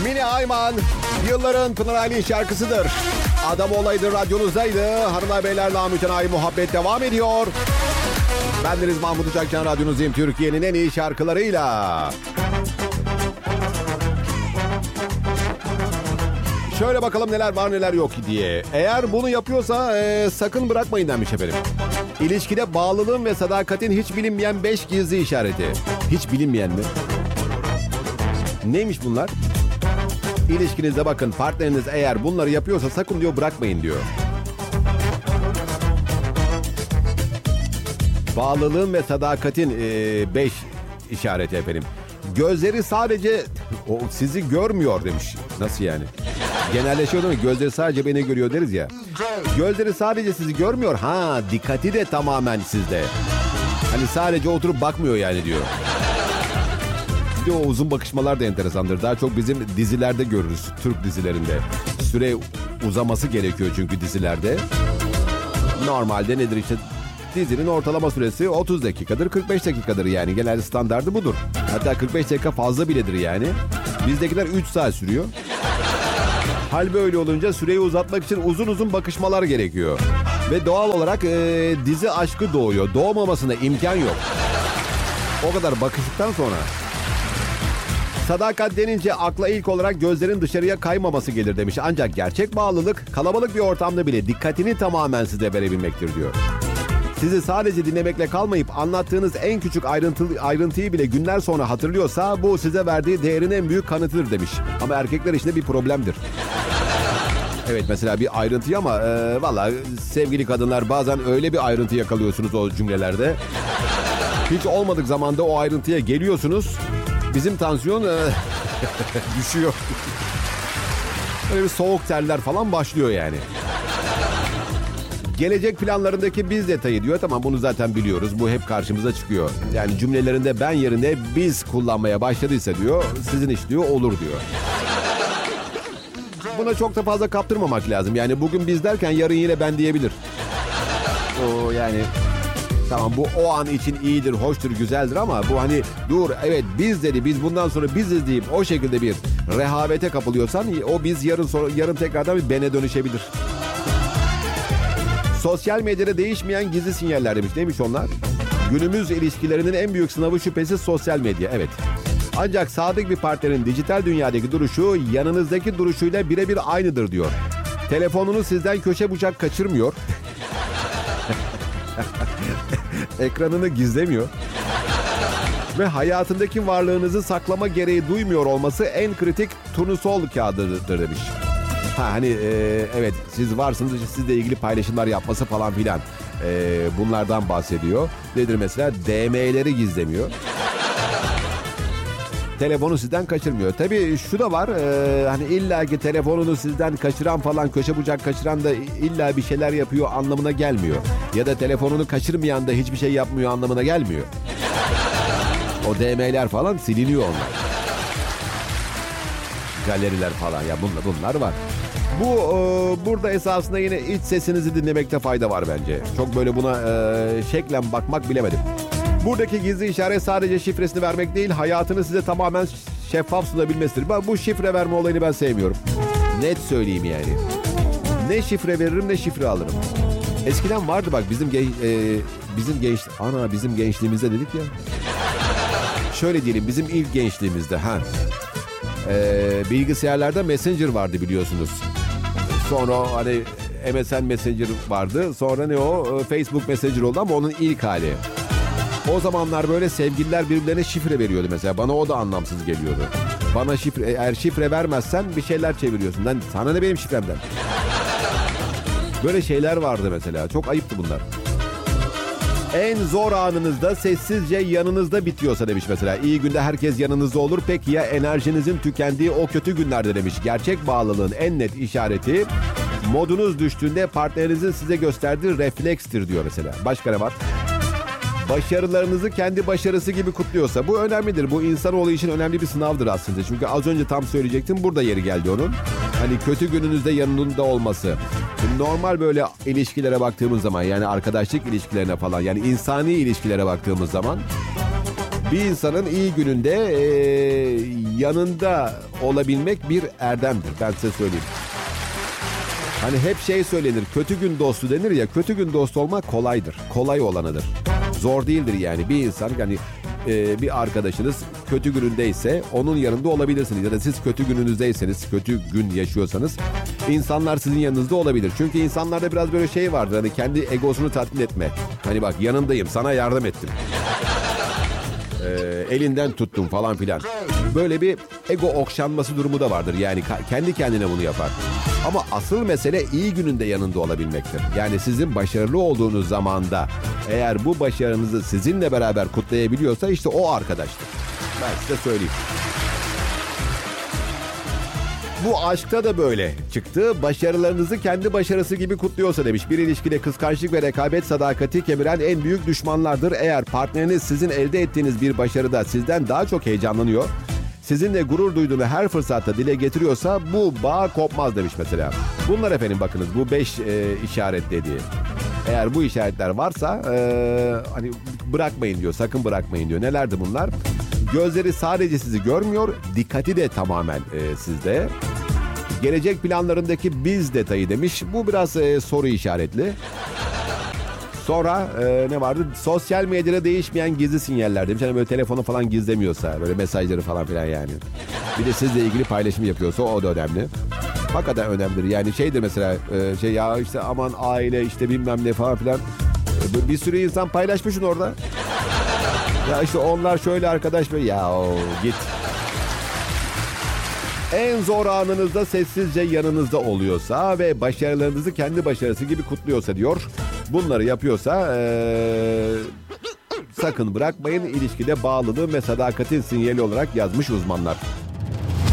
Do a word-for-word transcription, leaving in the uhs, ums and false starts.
Mine Ayman yılların Pınar Aylin şarkısıdır. Adam olaydı radyonuzdaydı. Hanımlar beyler, namütenayi muhabbet devam ediyor. Bendeniz Mahmut Uçakcan, radyonuzdayım Türkiye'nin en iyi şarkılarıyla. Şöyle bakalım neler var neler yok diye. Eğer bunu yapıyorsa e, sakın bırakmayın demiş efendim. İlişkide bağlılığın ve sadakatin hiç bilinmeyen beş gizli işareti. Hiç bilinmeyen mi? Neymiş bunlar? İlişkinizde bakın, partneriniz eğer bunları yapıyorsa sakın diyor bırakmayın diyor. Bağlılığın ve sadakatin e, beş işareti efendim. Gözleri sadece o sizi görmüyor demiş. Nasıl yani? Genelleşiyor değil mi? Gözleri sadece beni görüyor deriz ya. Gözleri sadece sizi görmüyor. Ha, dikkati de tamamen sizde. Hani sadece oturup bakmıyor yani diyor. Bir de o uzun bakışmalar da enteresandır. Daha çok bizim dizilerde görürüz. Türk dizilerinde. Süre uzaması gerekiyor çünkü dizilerde. Normalde nedir işte? Dizinin ortalama süresi otuz dakikadır, kırk beş dakikadır yani. Genelde standardı budur. Hatta kırk beş dakika fazla biledir yani. Bizdekiler üç saat sürüyor. Hal böyle olunca süreyi uzatmak için uzun uzun bakışmalar gerekiyor. Ve doğal olarak e, dizi aşkı doğuyor. Doğmamasına imkan yok. O kadar bakıştıktan sonra. Sadakat denince akla ilk olarak gözlerin dışarıya kaymaması gelir demiş. Ancak gerçek bağlılık kalabalık bir ortamda bile dikkatini tamamen size verebilmektir diyor. Sizi sadece dinlemekle kalmayıp anlattığınız en küçük ayrıntı, ayrıntıyı bile günler sonra hatırlıyorsa bu size verdiği değerin en büyük kanıtıdır demiş. Ama erkekler için bir problemdir. Evet, mesela bir ayrıntı ama e, valla sevgili kadınlar, bazen öyle bir ayrıntı yakalıyorsunuz o cümlelerde. Hiç olmadık zamanda o ayrıntıya geliyorsunuz. Bizim tansiyon e, düşüyor. Böyle bir soğuk terler falan başlıyor yani. Gelecek planlarındaki biz detayı diyor. Tamam, bunu zaten biliyoruz. Bu hep karşımıza çıkıyor. Yani cümlelerinde ben yerine biz kullanmaya başladıysa diyor, sizin iş diyor olur diyor. Buna çok da fazla kaptırmamak lazım. Yani bugün biz derken yarın yine ben diyebilir. O yani tamam, bu o an için iyidir, hoştur, güzeldir ama bu hani dur evet biz dedi, biz bundan sonra biziz deyip o şekilde bir rehavete kapılıyorsan o biz yarın sonra yarın tekrardan bir bene dönüşebilir. Sosyal medyada değişmeyen gizli sinyaller demiş. Neymiş onlar? Günümüz ilişkilerinin en büyük sınavı şüphesiz sosyal medya. Evet. Ancak sadık bir partnerin dijital dünyadaki duruşu yanınızdaki duruşuyla birebir aynıdır diyor. Telefonunu sizden köşe bucak kaçırmıyor. Ekranını gizlemiyor. Ve hayatındaki varlığınızı saklama gereği duymuyor olması en kritik turnusol kağıdıdır demiş. Ha hani e, evet siz varsınız, sizle ilgili paylaşımlar yapması falan filan. E, bunlardan bahsediyor. Nedir mesela? D M'leri gizlemiyor. Telefonu sizden kaçırmıyor. Tabii şu da var. E, hani illaki telefonunu sizden kaçıran falan, köşe bucak kaçıran da illa bir şeyler yapıyor anlamına gelmiyor. Ya da telefonunu kaçırmayan da hiçbir şey yapmıyor anlamına gelmiyor. O D M'ler falan siliniyor onlar. Galeriler falan ya bunlar, bunlar var. Bu e, burada esasında yine iç sesinizi dinlemekte fayda var bence. Çok böyle buna e, şeklen bakmak bilemedim. Buradaki gizli işaret sadece şifresini vermek değil, hayatını size tamamen şeffaf sunabilmesidir. Ben bu şifre verme olayını ben sevmiyorum. Net söyleyeyim yani. Ne şifre veririm ne şifre alırım. Eskiden vardı bak bizim gen, e, bizim genç ana bizim gençliğimizde dedik ya. Şöyle diyelim, bizim ilk gençliğimizde ha. E, bilgisayarlarda Messenger vardı biliyorsunuz. Sonra hani M S N Messenger vardı. Sonra ne o? Facebook Messenger oldu ama onun ilk hali. O zamanlar böyle sevgililer birbirlerine şifre veriyordu mesela. Bana o da anlamsız geliyordu. Bana şifre, eğer şifre vermezsen bir şeyler çeviriyorsun. Lan sana ne benim şifremden? Böyle şeyler vardı mesela. Çok ayıptı bunlar. En zor anınızda sessizce yanınızda bitiyorsa demiş mesela. İyi günde herkes yanınızda olur. Peki ya enerjinizin tükendiği o kötü günlerde demiş. Gerçek bağlılığın en net işareti modunuz düştüğünde partnerinizin size gösterdiği reflekstir diyor mesela. Başka ne var? Başarılarınızı kendi başarısı gibi kutluyorsa bu önemlidir. Bu insanoğlu için önemli bir sınavdır aslında. Çünkü az önce tam söyleyecektim. Burada yeri geldi onun. Hani kötü gününüzde yanında olması. Şimdi normal böyle ilişkilere baktığımız zaman, yani arkadaşlık ilişkilerine falan, yani insani ilişkilere baktığımız zaman bir insanın iyi gününde e, yanında olabilmek bir erdemdir. Ben size söyleyeyim. Hani hep şey söylenir, kötü gün dostu denir ya, kötü gün dostu olmak kolaydır. Kolay olanıdır. Zor değildir yani. Bir insan, yani e, bir arkadaşınız kötü günündeyse onun yanında olabilirsiniz. Ya da siz kötü gününüzdeyseniz, kötü gün yaşıyorsanız insanlar sizin yanınızda olabilir. Çünkü insanlarda biraz böyle şey vardır, hani kendi egosunu tatmin etme. Hani bak, yanındayım, sana yardım ettim. E, elinden tuttum falan filan. Böyle bir ego okşanması durumu da vardır. Yani ka- kendi kendine bunu yapar. Ama asıl mesele iyi gününde yanında olabilmektir. Yani sizin başarılı olduğunuz zamanda eğer bu başarınızı sizinle beraber kutlayabiliyorsa işte o arkadaştır. Ben size söyleyeyim. Bu aşkta da böyle çıktı. Başarılarınızı kendi başarısı gibi kutluyorsa demiş. Bir ilişkide kıskançlık ve rekabet sadakati kemiren en büyük düşmanlardır. Eğer partneriniz sizin elde ettiğiniz bir başarıda sizden daha çok heyecanlanıyor, sizinle gurur duyduğunu her fırsatta dile getiriyorsa bu bağ kopmaz demiş mesela. Bunlar efendim, bakınız bu beş e, işaret dediği. Eğer bu işaretler varsa e, hani bırakmayın diyor, sakın bırakmayın diyor. Nelerdi bunlar? Gözleri sadece sizi görmüyor, dikkati de tamamen e, sizde. Gelecek planlarındaki biz detayı demiş. Bu biraz e, soru işaretli. Sonra e, ne vardı? Sosyal medyada değişmeyen gizli sinyaller demiş. Hani böyle telefonu falan gizlemiyorsa, böyle mesajları falan filan yani. Bir de sizle ilgili paylaşım yapıyorsa o da önemli. Hakikaten önemlidir. Yani şeydir mesela, e, şey ya işte aman aile işte bilmem ne falan filan. E, bir sürü insan paylaşmışsın orada. Ya işte onlar şöyle arkadaş böyle, ya o, git. En zor anınızda sessizce yanınızda oluyorsa ve başarılarınızı kendi başarısı gibi kutluyorsa diyor. Bunları yapıyorsa ee, sakın bırakmayın. İlişkide bağlılığın ve sadakatin sinyali olarak yazmış uzmanlar.